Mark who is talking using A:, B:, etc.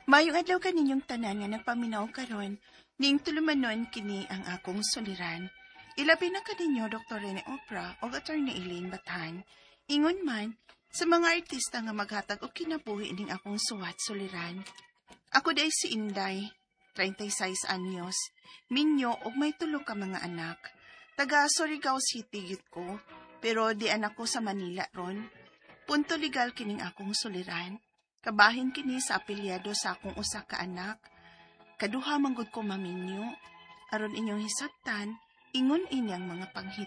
A: Mayong adlaw kaninyong tanan nga nagpaminaw karon, ning tulumanon kini ang akong suliran. Ilabi na kaninyo Dr. Rene Opra o Attorney Elaine Batan. Ingon man, sa mga artista nga maghatag o kinabuhi ning akong suwat suliran. Ako day si Inday, 36 anyos, minyo og may tulo ka mga anak. Taga Surigao City yut ko, pero di anak ko sa Manila ron. Punto legal kining akong suliran. Kabahin kini sa apelyado sa akong usa ka anak. Kaduha manggod ko maminyo. Aron inyong hisabtan, ingon inyang mga panghit.